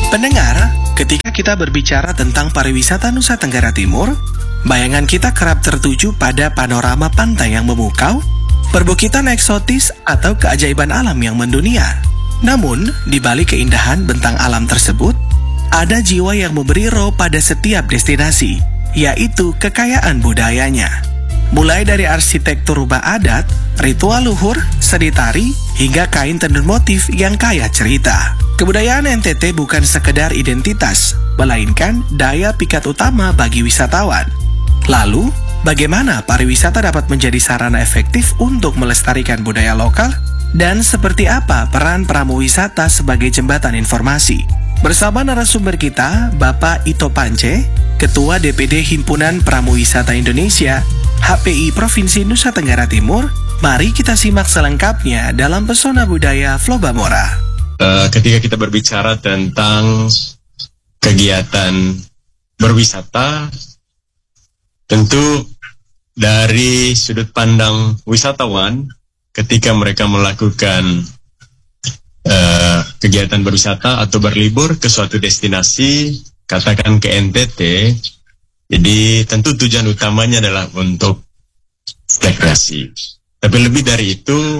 Pendengar, ketika kita berbicara tentang pariwisata Nusa Tenggara Timur, bayangan kita kerap tertuju pada panorama pantai yang memukau, perbukitan eksotis, atau keajaiban alam yang mendunia. Namun, di balik keindahan bentang alam tersebut, ada jiwa yang memberi roh pada setiap destinasi, yaitu kekayaan budayanya. Mulai dari arsitektur rubah adat, ritual luhur, seni tari, hingga kain tenun motif yang kaya cerita. Kebudayaan NTT bukan sekedar identitas, melainkan daya pikat utama bagi wisatawan. Lalu, bagaimana pariwisata dapat menjadi sarana efektif untuk melestarikan budaya lokal? Dan seperti apa peran pramuwisata sebagai jembatan informasi? Bersama narasumber kita, Bapak Ito Pance, Ketua DPD Himpunan Pramuwisata Indonesia, HPI Provinsi Nusa Tenggara Timur, mari kita simak selengkapnya dalam Pesona Budaya Flobamora. Ketika kita berbicara tentang kegiatan berwisata, tentu dari sudut pandang wisatawan, ketika mereka melakukan kegiatan berwisata atau berlibur ke suatu destinasi, katakan ke NTT, jadi tentu tujuan utamanya adalah untuk rekreasi. Tapi lebih dari itu,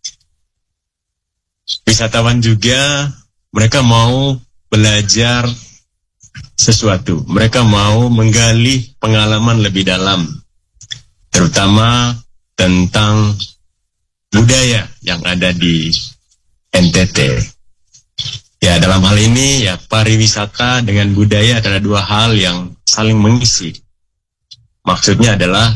wisatawan juga mereka mau belajar sesuatu. Mereka mau menggali pengalaman lebih dalam, terutama tentang budaya yang ada di NTT. Ya, dalam hal ini ya pariwisata dengan budaya adalah dua hal yang saling mengisi. Maksudnya adalah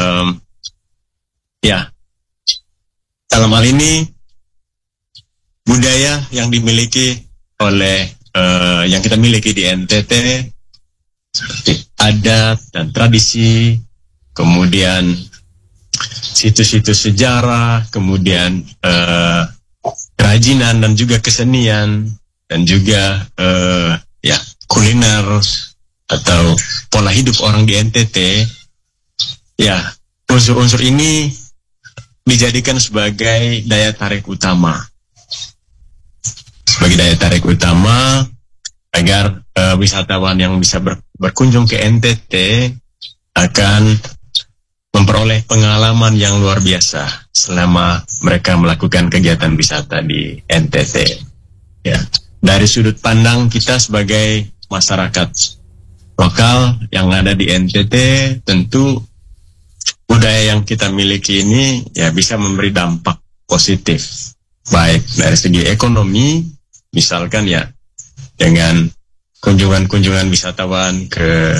dalam hal ini budaya yang dimiliki oleh yang kita miliki di NTT seperti adat dan tradisi, kemudian situs-situs sejarah, kemudian kerajinan dan juga kesenian, dan juga kuliner atau pola hidup orang di NTT. Ya, unsur-unsur ini dijadikan sebagai daya tarik utama. Sebagai daya tarik utama agar wisatawan yang bisa berkunjung ke NTT akan memperoleh pengalaman yang luar biasa selama mereka melakukan kegiatan wisata di NTT. Ya, dari sudut pandang kita sebagai masyarakat lokal yang ada di NTT, tentu budaya yang kita miliki ini ya bisa memberi dampak positif, baik dari segi ekonomi, misalkan ya dengan kunjungan-kunjungan wisatawan ke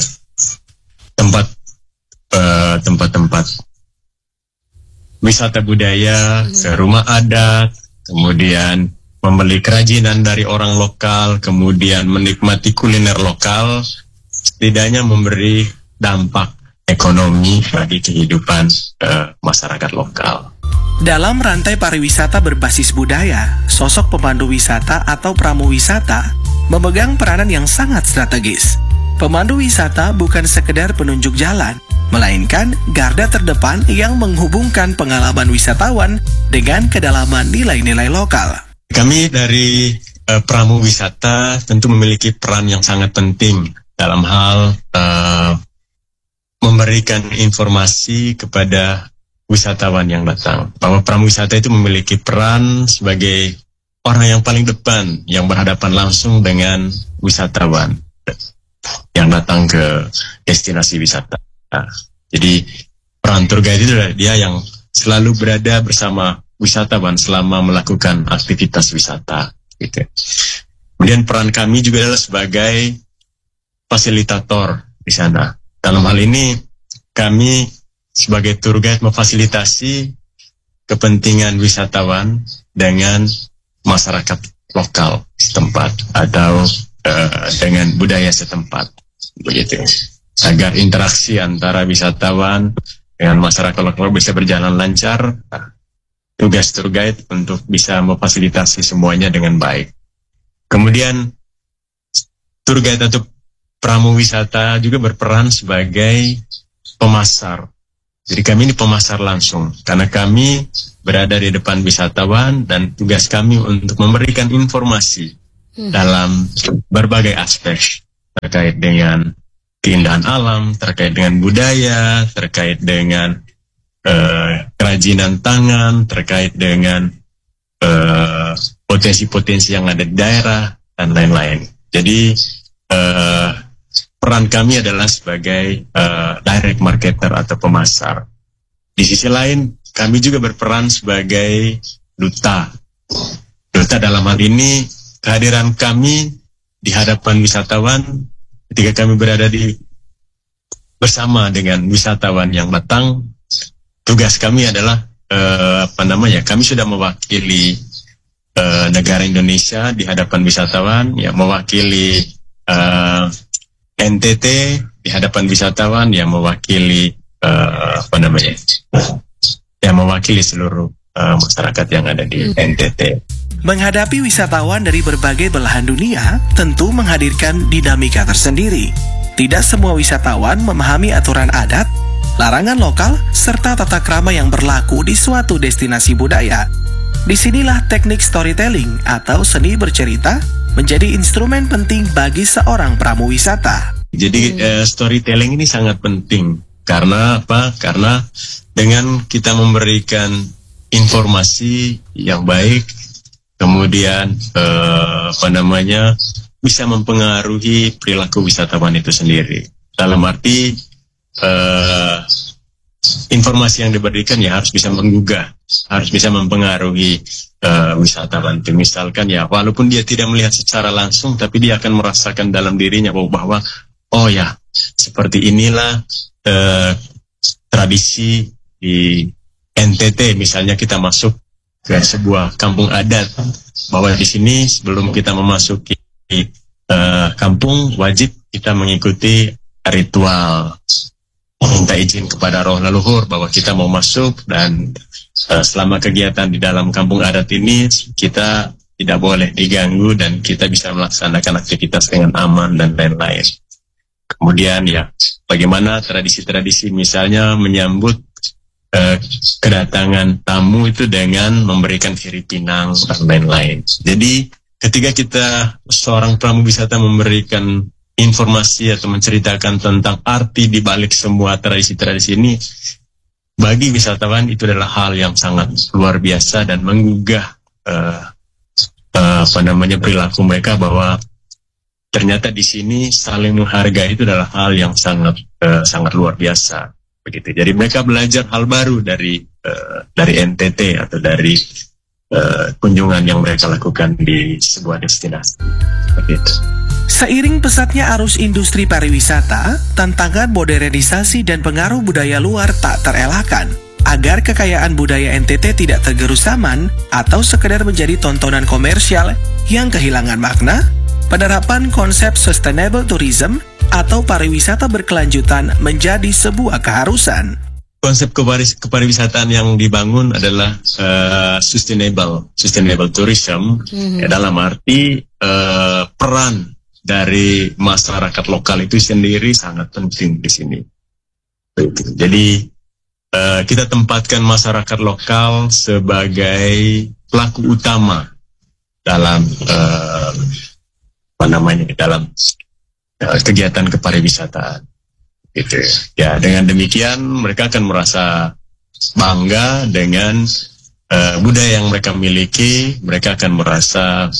tempat-tempat wisata budaya, ke rumah adat, kemudian membeli kerajinan dari orang lokal, kemudian menikmati kuliner lokal, setidaknya memberi dampak ekonomi bagi kehidupan masyarakat lokal. Dalam rantai pariwisata berbasis budaya, sosok pemandu wisata atau pramuwisata memegang peranan yang sangat strategis. Pemandu wisata bukan sekedar penunjuk jalan, melainkan garda terdepan yang menghubungkan pengalaman wisatawan dengan kedalaman nilai-nilai lokal. Kami dari pramuwisata tentu memiliki peran yang sangat penting dalam hal memberikan informasi kepada wisatawan yang datang, bahwa pramuwisata itu memiliki peran sebagai orang yang paling depan, yang berhadapan langsung dengan wisatawan yang datang ke destinasi wisata. Jadi peran tour guide itu adalah dia yang selalu berada bersama wisatawan selama melakukan aktivitas wisata, gitu. Kemudian peran kami juga adalah sebagai fasilitator di sana. Dalam hal ini kami sebagai tour guide memfasilitasi kepentingan wisatawan dengan masyarakat lokal setempat atau dengan budaya setempat, begitu, agar interaksi antara wisatawan dengan masyarakat lokal bisa berjalan lancar. Tugas tour guide untuk bisa memfasilitasi semuanya dengan baik. Kemudian tour guide atau pramuwisata juga berperan sebagai pemasar. Jadi kami ini pemasar langsung, karena kami berada di depan wisatawan dan tugas kami untuk memberikan informasi dalam berbagai aspek terkait dengan keindahan alam, terkait dengan budaya, terkait dengan kerajinan tangan, terkait dengan potensi-potensi yang ada di daerah dan lain-lain. Jadi peran kami adalah sebagai direct marketer atau pemasar. Di sisi lain, kami juga berperan sebagai duta. Duta dalam hal ini, kehadiran kami di hadapan wisatawan ketika kami berada bersama dengan wisatawan yang datang. Tugas kami adalah kami sudah mewakili negara Indonesia di hadapan wisatawan, ya mewakili NTT di hadapan wisatawan, yang mewakili mewakili seluruh masyarakat yang ada di NTT. Menghadapi wisatawan dari berbagai belahan dunia tentu menghadirkan dinamika tersendiri. Tidak semua wisatawan memahami aturan adat, larangan lokal, serta tata krama yang berlaku di suatu destinasi budaya. Disinilah teknik storytelling atau seni bercerita menjadi instrumen penting bagi seorang pramuwisata. Jadi storytelling ini sangat penting. Karena apa? Karena dengan kita memberikan informasi yang baik, kemudian bisa mempengaruhi perilaku wisatawan itu sendiri. Dalam arti informasi yang diberikan ya harus bisa menggugah, harus bisa mempengaruhi wisatawan. Misalkan ya, walaupun dia tidak melihat secara langsung, tapi dia akan merasakan dalam dirinya bahwa oh ya, seperti inilah tradisi di NTT. Misalnya kita masuk ke sebuah kampung adat, bahwa di sini sebelum kita memasuki kampung wajib kita mengikuti ritual, minta izin kepada roh leluhur bahwa kita mau masuk, dan selama kegiatan di dalam kampung adat ini kita tidak boleh diganggu dan kita bisa melaksanakan aktivitas dengan aman dan lain-lain. Kemudian ya, bagaimana tradisi-tradisi misalnya menyambut kedatangan tamu itu dengan memberikan kiri pinang dan lain-lain. Jadi ketika seorang pramuwisata memberikan informasi atau menceritakan tentang arti di balik semua tradisi-tradisi ini, bagi wisatawan itu adalah hal yang sangat luar biasa dan menggugah perilaku mereka, bahwa ternyata di sini saling menghargai itu adalah hal yang sangat luar biasa. Begitu. Jadi mereka belajar hal baru dari NTT atau dari kunjungan yang mereka lakukan di sebuah destinasi. Begitu. Seiring pesatnya arus industri pariwisata, tantangan modernisasi dan pengaruh budaya luar tak terelakkan. Agar kekayaan budaya NTT tidak tergerus zaman atau sekedar menjadi tontonan komersial yang kehilangan makna, penerapan konsep sustainable tourism atau pariwisata berkelanjutan menjadi sebuah keharusan. Konsep kepariwisataan yang dibangun adalah sustainable tourism, dalam arti peran dari masyarakat lokal itu sendiri sangat penting di sini. Jadi kita tempatkan masyarakat lokal sebagai pelaku utama dalam dalam kegiatan kepariwisataan. Gitu. Ya, dengan demikian mereka akan merasa bangga dengan budaya yang mereka miliki. Mereka akan merasa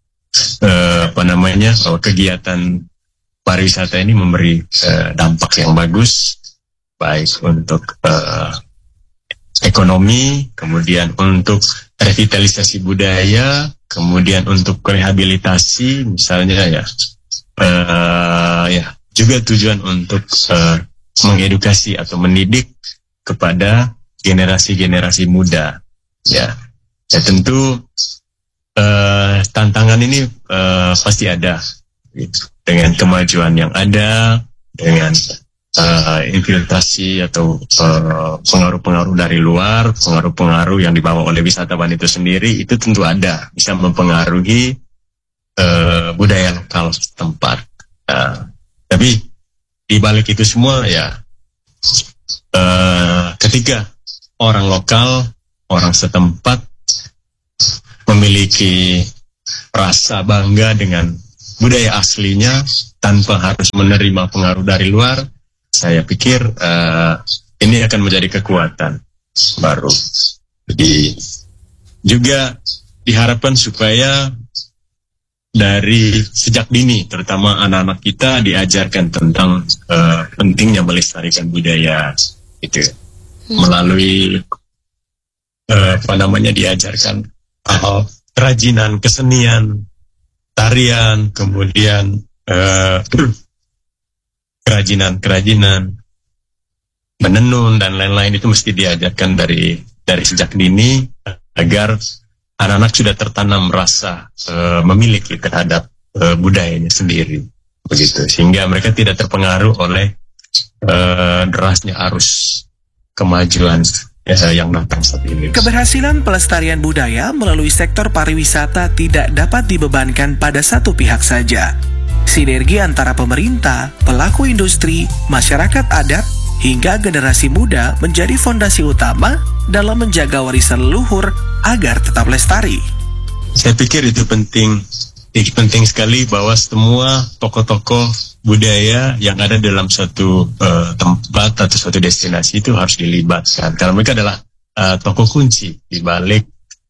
bahwa kegiatan pariwisata ini memberi dampak yang bagus, baik untuk ekonomi, kemudian untuk revitalisasi budaya, kemudian untuk rehabilitasi, misalnya juga tujuan untuk mengedukasi atau mendidik kepada generasi-generasi muda. Ya tentu tantangan ini pasti ada, gitu. Dengan kemajuan yang ada, dengan infiltrasi atau pengaruh-pengaruh dari luar, pengaruh-pengaruh yang dibawa oleh wisatawan itu sendiri, itu tentu ada, bisa mempengaruhi budaya lokal setempat. Tapi di balik itu semua ketika orang lokal, orang setempat memiliki rasa bangga dengan budaya aslinya tanpa harus menerima pengaruh dari luar, saya pikir ini akan menjadi kekuatan baru. Jadi juga diharapkan supaya dari sejak dini, terutama anak-anak kita diajarkan tentang pentingnya melestarikan budaya, gitu, melalui diajarkan kerajinan, kesenian, tarian, kemudian kerajinan, menenun dan lain-lain, itu mesti diajarkan dari sejak dini agar anak-anak sudah tertanam rasa memiliki terhadap budayanya sendiri, begitu, sehingga mereka tidak terpengaruh oleh derasnya arus kemajuan yang datang saat ini. Keberhasilan pelestarian budaya melalui sektor pariwisata tidak dapat dibebankan pada satu pihak saja. Sinergi antara pemerintah, pelaku industri, masyarakat adat, hingga generasi muda menjadi fondasi utama dalam menjaga warisan leluhur agar tetap lestari. Saya pikir itu penting sekali bahwa semua tokoh-tokoh budaya yang ada dalam suatu tempat atau suatu destinasi itu harus dilibatkan, karena mereka adalah tokoh kunci di balik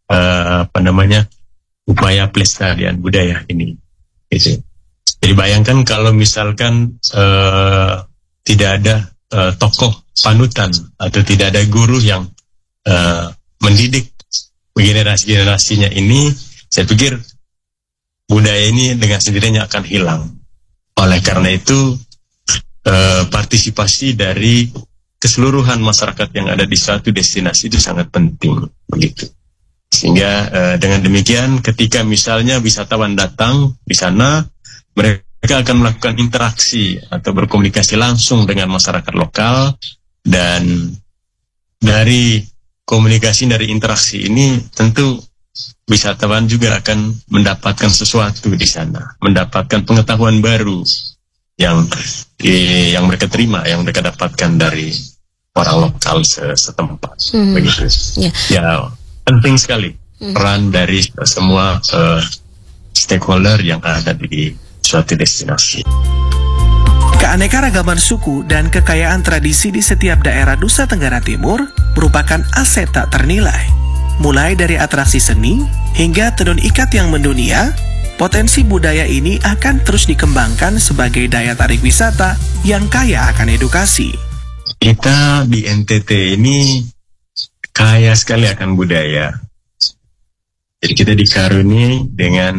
upaya pelestarian budaya ini. Gitu. Jadi bayangkan kalau misalkan tidak ada tokoh panutan atau tidak ada guru yang mendidik generasi-generasinya ini, saya pikir budaya ini dengan sendirinya akan hilang. Oleh karena itu, partisipasi dari keseluruhan masyarakat yang ada di suatu destinasi itu sangat penting, begitu. Sehingga dengan demikian, ketika misalnya wisatawan datang di sana, mereka akan melakukan interaksi atau berkomunikasi langsung dengan masyarakat lokal, dan dari komunikasi, dari interaksi ini tentu wisatawan juga akan mendapatkan sesuatu di sana, mendapatkan pengetahuan baru yang mereka terima, yang mereka dapatkan dari orang lokal setempat. Begitu. Ya, penting sekali peran dari semua stakeholder yang ada di suatu destinasi. Keanekaragaman suku dan kekayaan tradisi di setiap daerah Nusa Tenggara Timur merupakan aset tak ternilai. Mulai dari atraksi seni hingga tenun ikat yang mendunia, potensi budaya ini akan terus dikembangkan sebagai daya tarik wisata yang kaya akan edukasi. Kita di NTT ini kaya sekali akan budaya. Jadi kita dikaruniai dengan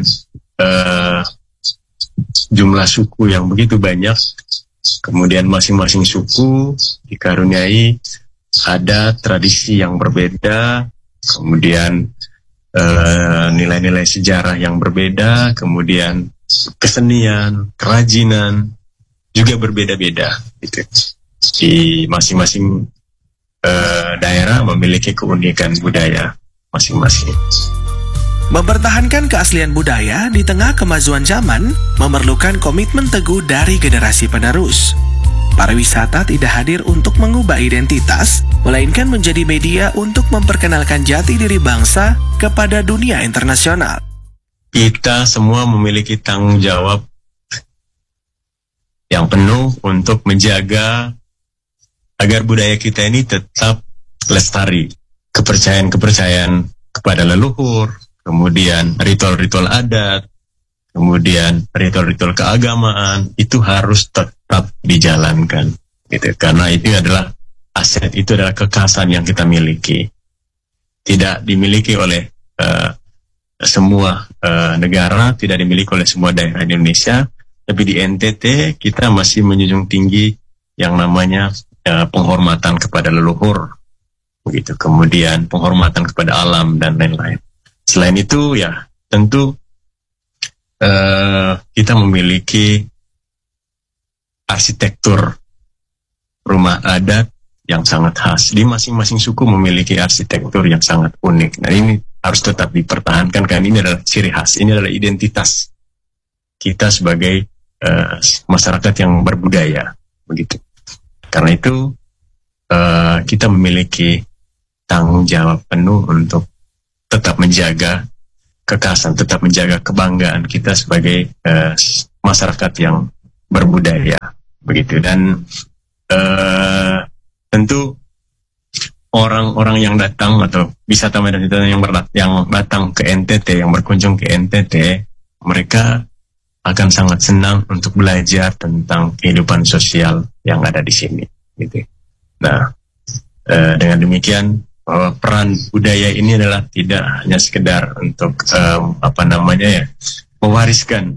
jumlah suku yang begitu banyak. Kemudian masing-masing suku dikaruniai adat, tradisi yang berbeda, kemudian nilai-nilai sejarah yang berbeda, kemudian kesenian, kerajinan juga berbeda-beda. Gitu. Di masing-masing daerah memiliki keunikan budaya masing-masing. Mempertahankan keaslian budaya di tengah kemajuan zaman memerlukan komitmen teguh dari generasi penerus. Pariwisata tidak hadir untuk mengubah identitas, melainkan menjadi media untuk memperkenalkan jati diri bangsa kepada dunia internasional. Kita semua memiliki tanggung jawab yang penuh untuk menjaga agar budaya kita ini tetap lestari. Kepercayaan-kepercayaan kepada leluhur, kemudian ritual-ritual adat, kemudian ritual-ritual keagamaan, itu harus tetap dijalankan, gitu. Karena itu adalah aset, itu adalah kekhasan yang kita miliki. Tidak dimiliki oleh semua negara, tidak dimiliki oleh semua daerah di Indonesia, tapi di NTT kita masih menjunjung tinggi yang namanya penghormatan kepada leluhur, begitu. Kemudian penghormatan kepada alam dan lain-lain. Selain itu, ya tentu kita memiliki arsitektur rumah adat yang sangat khas. Di masing-masing suku memiliki arsitektur yang sangat unik. Nah, ini harus tetap dipertahankan, karena ini adalah ciri khas, ini adalah identitas kita sebagai masyarakat yang berbudaya, begitu. Karena itu kita memiliki tanggung jawab penuh untuk tetap menjaga kekhasan, tetap menjaga kebanggaan kita sebagai masyarakat yang berbudaya, begitu. Dan tentu orang-orang yang datang atau wisatawan yang datang ke NTT, yang berkunjung ke NTT, mereka akan sangat senang untuk belajar tentang kehidupan sosial yang ada di sini, gitu. Nah, dengan demikian bahwa peran budaya ini adalah tidak hanya sekedar untuk mewariskan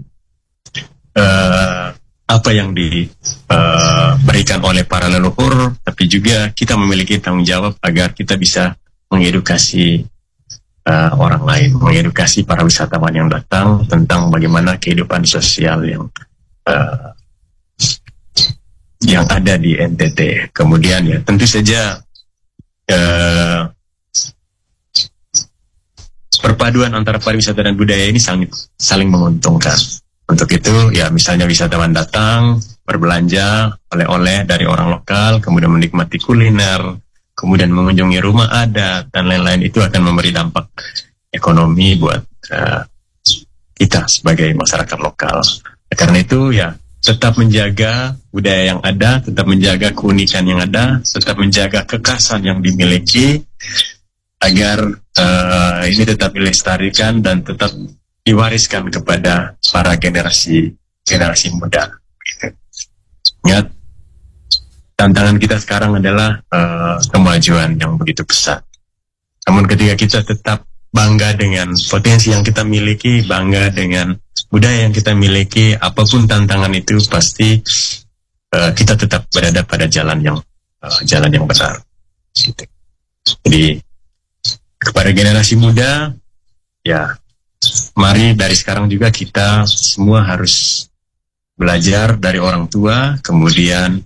apa yang diberikan oleh para leluhur, tapi juga kita memiliki tanggung jawab agar kita bisa mengedukasi orang lain, mengedukasi para wisatawan yang datang tentang bagaimana kehidupan sosial yang ada di NTT. Kemudian ya tentu saja perpaduan antara pariwisata dan budaya ini saling menguntungkan. Untuk itu ya misalnya wisatawan datang berbelanja oleh-oleh dari orang lokal, kemudian menikmati kuliner, kemudian mengunjungi rumah adat dan lain-lain, itu akan memberi dampak ekonomi buat kita sebagai masyarakat lokal. Karena itu ya tetap menjaga budaya yang ada, tetap menjaga keunikan yang ada, tetap menjaga kekhasan yang dimiliki agar ini tetap dilestarikan dan tetap diwariskan kepada para generasi muda. Ya, tantangan kita sekarang adalah kemajuan yang begitu besar. Namun ketika kita tetap bangga dengan potensi yang kita miliki, bangga dengan budaya yang kita miliki, apapun tantangan itu pasti kita tetap berada pada jalan yang benar. Gitu. Jadi kepada generasi muda, ya mari dari sekarang juga kita semua harus belajar dari orang tua, kemudian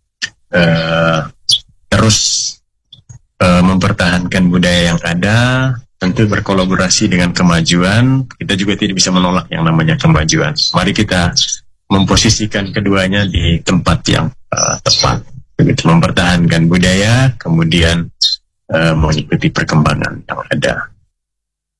terus mempertahankan budaya yang ada, tentu berkolaborasi dengan kemajuan. Kita juga tidak bisa menolak yang namanya kemajuan. Mari kita memposisikan keduanya di tempat yang tepat, begitu, mempertahankan budaya, kemudian mengikuti perkembangan yang ada.